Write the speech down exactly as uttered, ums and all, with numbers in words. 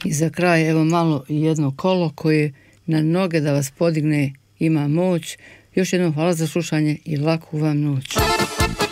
I za kraj evo malo jedno kolo koje na noge da vas podigne ima moć. Još jednom hvala za slušanje i laku vam noć.